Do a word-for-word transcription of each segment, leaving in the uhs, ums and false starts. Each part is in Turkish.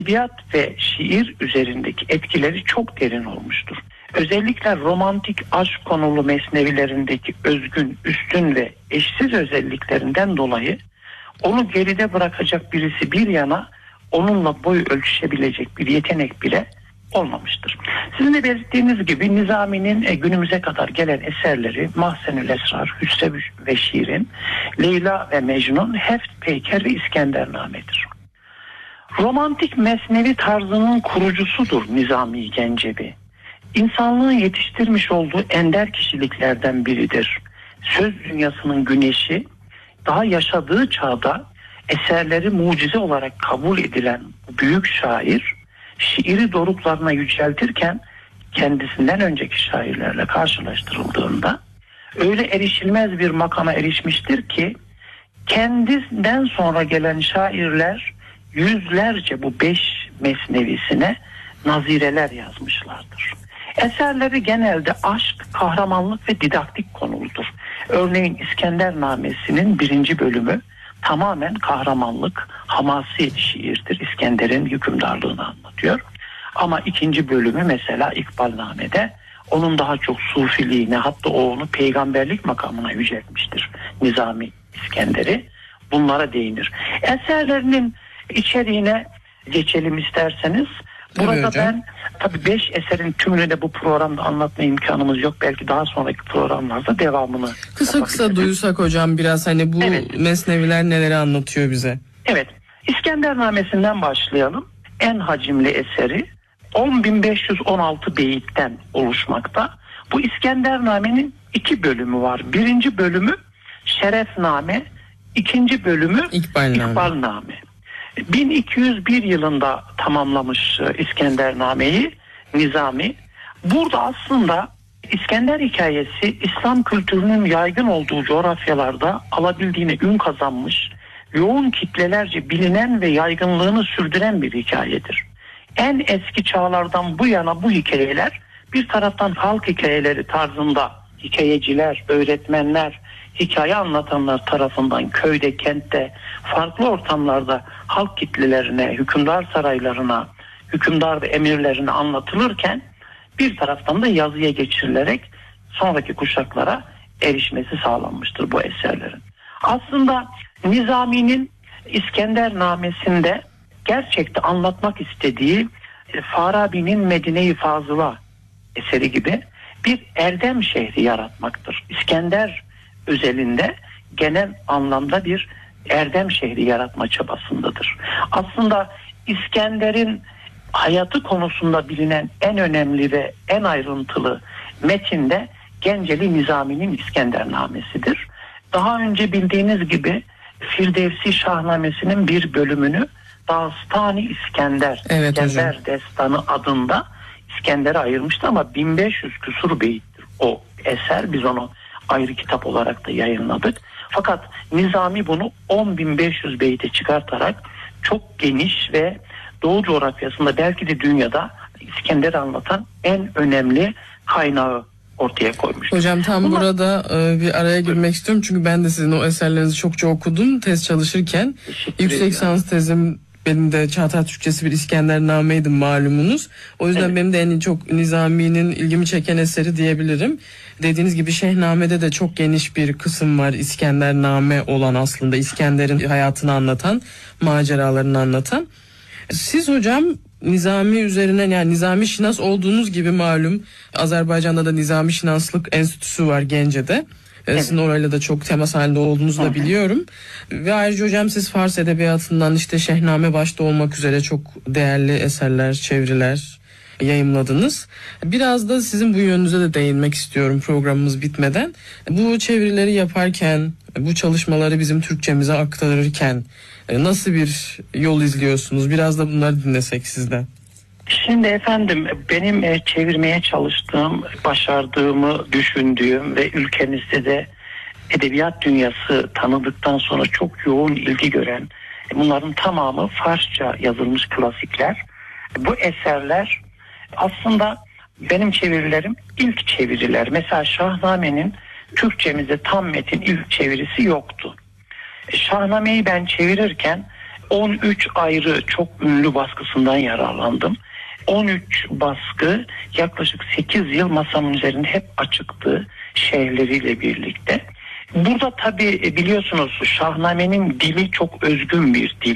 edebiyat ve şiir üzerindeki etkileri çok derin olmuştur. Özellikle romantik aşk konulu mesnevilerindeki özgün, üstün ve eşsiz özelliklerinden dolayı onu geride bırakacak birisi bir yana, onunla boy ölçüşebilecek bir yetenek bile olmamıştır. Sizin de belirttiğiniz gibi Nizami'nin günümüze kadar gelen eserleri Mahzenül Esrar, Hüsrev ve Şirin, Leyla ve Mecnun, Heft, Peyker ve İskendername'dir. Romantik mesnevi tarzının kurucusudur Nizami Gencevi. İnsanlığın yetiştirmiş olduğu ender kişiliklerden biridir. Söz dünyasının güneşi, daha yaşadığı çağda eserleri mucize olarak kabul edilen büyük şair, şiiri doruklarına yüceltirken kendisinden önceki şairlerle karşılaştırıldığında öyle erişilmez bir makama erişmiştir ki kendinden sonra gelen şairler yüzlerce bu beş mesnevisine nazireler yazmışlardır. Eserleri genelde aşk, kahramanlık ve didaktik konuludur. Örneğin İskendernamesi'nin birinci bölümü tamamen kahramanlık, hamasi şiirdir. İskender'in hükümdarlığını anlatıyor. Ama ikinci bölümü mesela İkbalname'de onun daha çok sufiliğine, hatta o onu peygamberlik makamına yüceltmiştir Nizami İskender'i. Bunlara değinir. Eserlerinin içeriğine geçelim isterseniz. Burada evet, ben tabii beş eserin tümünü de bu programda anlatma imkanımız yok. Belki daha sonraki programlarda devamını kısa kısa duyursak hocam biraz, hani bu evet, mesneviler neleri anlatıyor bize? Evet. İskendernamesi'nden başlayalım. En hacimli eseri on bin beş yüz on altı beyitten oluşmakta. Bu İskendernamenin iki bölümü var. Birinci bölümü Şerefname, ikinci bölümü İkbalname. İkbalname. bin iki yüz bir yılında tamamlamış İskendername'yi Nizami. Burada aslında İskender hikayesi İslam kültürünün yaygın olduğu coğrafyalarda alabildiğine ün kazanmış, yoğun kitlelerce bilinen ve yaygınlığını sürdüren bir hikayedir. En eski çağlardan bu yana bu hikayeler bir taraftan halk hikayeleri tarzında hikayeciler, öğretmenler, hikaye anlatanlar tarafından köyde, kentte, farklı ortamlarda halk kitlelerine, hükümdar saraylarına, hükümdar ve emirlerine anlatılırken bir taraftan da yazıya geçirilerek sonraki kuşaklara erişmesi sağlanmıştır bu eserlerin. Aslında Nizami'nin İskendernamesi'nde gerçekte anlatmak istediği Farabi'nin Medine-i Fazıla eseri gibi bir erdem şehri yaratmaktır. İskender özelinde genel anlamda bir erdem şehri yaratma çabasındadır. Aslında İskender'in hayatı konusunda bilinen en önemli ve en ayrıntılı metinde Genceli Nizami'nin İskendernamesi'dir. Daha önce bildiğiniz gibi Firdevsi Şahnamesi'nin bir bölümünü Dastani İskender, evet, İskender hocam. Destanı adında İskender'e ayırmıştı ama bin beş yüz küsur beyittir o eser. Biz onu ayrı kitap olarak da yayınladık. Fakat Nizami bunu on bin beş yüz beyte çıkartarak çok geniş ve Doğu coğrafyasında, belki de dünyada İskender'i anlatan en önemli kaynağı ortaya koymuş. Hocam tam Bunlar... burada e, bir araya girmek istiyorum. Çünkü ben de sizin o eserlerinizi çokça okudum tez çalışırken. Yüksek lisans tezim benim de Çağatay Türkçesi bir İskendername'ydi malumunuz. O yüzden evet, benim de en çok Nizami'nin ilgimi çeken eseri diyebilirim. Dediğiniz gibi Şehname'de de çok geniş bir kısım var İskendername olan, aslında İskender'in hayatını anlatan, maceralarını anlatan. Siz hocam Nizami üzerine, yani Nizami Şinas olduğunuz gibi malum Azerbaycan'da da Nizami Şinaslık Enstitüsü var Gence'de. Evet. Sizin orayla da çok temas halinde olduğunuzu da biliyorum. Ve ayrıca hocam siz Fars edebiyatından işte Şehname başta olmak üzere çok değerli eserler, çeviriler yayımladınız. Biraz da sizin bu yönünüze de değinmek istiyorum programımız bitmeden. Bu çevirileri yaparken, bu çalışmaları bizim Türkçemize aktarırken nasıl bir yol izliyorsunuz? Biraz da bunları dinlesek sizden. Şimdi efendim, benim çevirmeye çalıştığım, başardığımı düşündüğüm ve ülkemizde de edebiyat dünyası tanıdıktan sonra çok yoğun ilgi gören, bunların tamamı Farsça yazılmış klasikler. Bu eserler aslında benim çevirilerim ilk çeviriler. Mesela Şahname'nin Türkçemize tam metin ilk çevirisi yoktu. Şahname'yi ben çevirirken on üç ayrı çok ünlü baskısından yararlandım. on üç baskı yaklaşık sekiz yıl masamın üzerinde hep açıktı şehirleriyle birlikte. Burada tabii biliyorsunuz Şahnamene'nin dili çok özgün bir dil.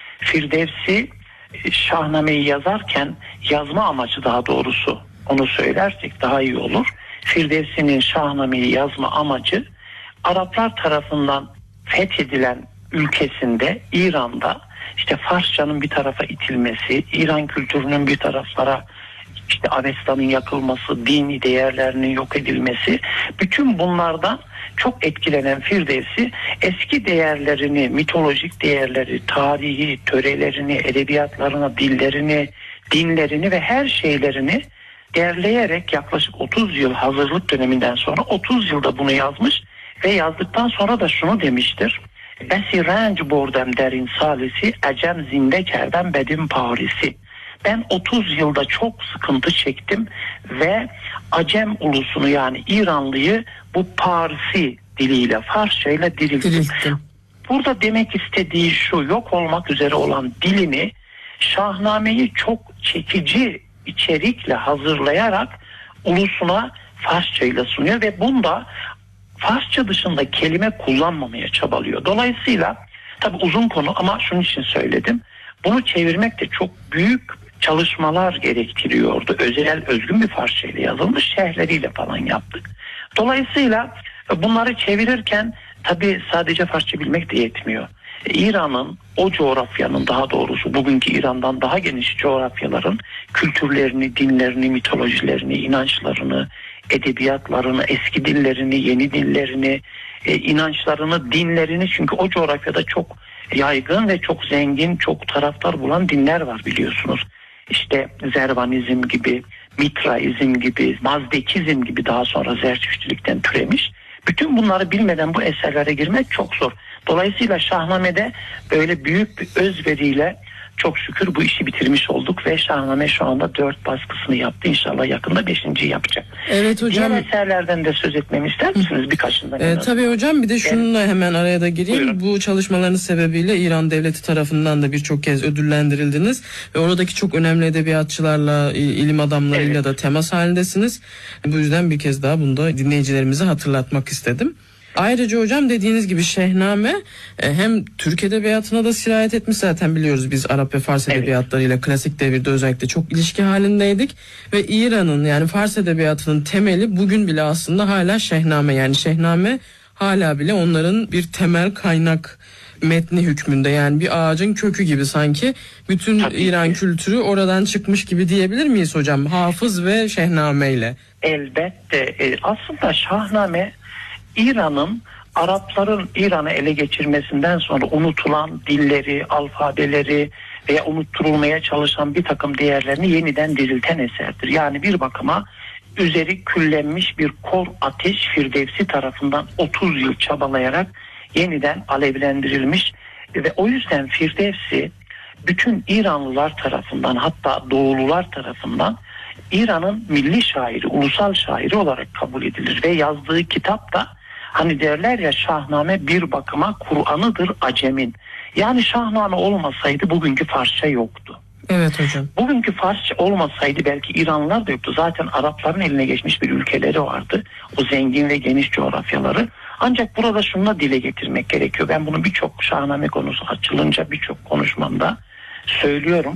Firdevsi Şahname'yi yazarken, yazma amacı daha doğrusu onu söylersek daha iyi olur. Firdevsi'nin Şahname'yi yazma amacı Araplar tarafından fethedilen ülkesinde, İran'da işte Farsçanın bir tarafa itilmesi, İran kültürünün bir taraflara, işte Avestan'ın yakılması, dini değerlerinin yok edilmesi, bütün bunlardan çok etkilenen Firdevsi eski değerlerini, mitolojik değerleri, tarihi, törelerini, edebiyatlarını, dillerini, dinlerini ve her şeylerini derleyerek yaklaşık otuz yıl hazırlık döneminden sonra otuz yılda bunu yazmış ve yazdıktan sonra da şunu demiştir. Besi renc bordem derin salisi, ecem zinde kerdem bedim Paris'i. Ben otuz yılda çok sıkıntı çektim ve Acem ulusunu yani İranlıyı bu Parsi diliyle, Farsça ile dirilttim. Burada demek istediği şu, yok olmak üzere olan dilini, Şahname'yi çok çekici içerikle hazırlayarak ulusuna Farsça ile sunuyor ve bunda Farsça dışında kelime kullanmamaya çabalıyor. Dolayısıyla tabi uzun konu ama şunun için söyledim. Bunu çevirmek de çok büyük çalışmalar gerektiriyordu. Özel, özgün bir Farsça ile yazılmış, şerhleriyle falan yaptık. Dolayısıyla bunları çevirirken tabi sadece Farsça bilmek de yetmiyor. İran'ın, o coğrafyanın, daha doğrusu bugünkü İran'dan daha geniş coğrafyaların kültürlerini, dinlerini, mitolojilerini, inançlarını, edebiyatlarını, eski dillerini, yeni dillerini, e, inançlarını, dinlerini, çünkü o coğrafyada çok yaygın ve çok zengin, çok taraftar bulan dinler var biliyorsunuz. İşte Zervanizm gibi, Mitraizm gibi, Mazdekizm gibi daha sonra Zertüştülükten türemiş. Bütün bunları bilmeden bu eserlere girmek çok zor. Dolayısıyla Şahname'de böyle büyük bir özveriyle çok şükür bu işi bitirmiş olduk ve Şahname şu anda dört baskısını yaptı. İnşallah yakında beşinciyi yapacak. Evet hocam. Diğer eserlerden de söz etmemi ister misiniz birkaçından? E, tabii hocam, bir de şununla evet. hemen araya da gireyim. Buyurun. Bu çalışmalarınız sebebiyle İran devleti tarafından da birçok kez ödüllendirildiniz. Ve oradaki çok önemli edebiyatçılarla, ilim adamlarıyla evet. da temas halindesiniz. Bu yüzden bir kez daha bunu da dinleyicilerimize hatırlatmak istedim. Ayrıca hocam dediğiniz gibi Şehname hem Türk edebiyatına da sirayet etmiş, zaten biliyoruz biz Arap ve Fars evet. edebiyatlarıyla klasik devirde özellikle çok ilişki halindeydik ve İran'ın yani Fars edebiyatının temeli bugün bile aslında hala Şehname, yani Şehname hala bile onların bir temel kaynak metni hükmünde, yani bir ağacın kökü gibi sanki bütün Tabii İran ki. kültürü oradan çıkmış gibi diyebilir miyiz hocam, Hafız ve Şehname ile? Elbette. Aslında Şahname İran'ın, Arapların İran'ı ele geçirmesinden sonra unutulan dilleri, alfabeleri veya unutturulmaya çalışan bir takım değerlerini yeniden dirilten eserdir. Yani bir bakıma üzeri küllenmiş bir kor ateş Firdevsi tarafından otuz yıl çabalayarak yeniden alevlendirilmiş ve o yüzden Firdevsi bütün İranlılar tarafından, hatta Doğulular tarafından İran'ın milli şairi, ulusal şairi olarak kabul edilir ve yazdığı kitap da hani derler ya, Şahname bir bakıma Kur'an'ıdır Acem'in. Yani Şahname olmasaydı bugünkü Farsça yoktu. Evet hocam. Bugünkü Farsça olmasaydı belki İranlılar da yoktu. Zaten Arapların eline geçmiş bir ülkeleri vardı. O zengin ve geniş coğrafyaları. Ancak burada şunu da dile getirmek gerekiyor. Ben bunu birçok Şahname konusu açılınca birçok konuşmamda söylüyorum.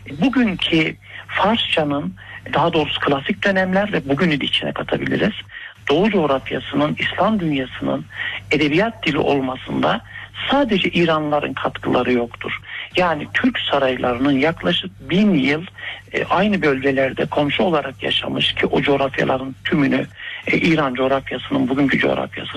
Bugünkü Farsçanın, daha doğrusu klasik dönemler ve bugünü de içine katabiliriz, Doğu coğrafyasının, İslam dünyasının edebiyat dili olmasında sadece İranlıların katkıları yoktur. Yani Türk saraylarının yaklaşık bin yıl e, aynı bölgelerde komşu olarak yaşamış ki o coğrafyaların tümünü e, İran coğrafyasının, bugünkü coğrafyasının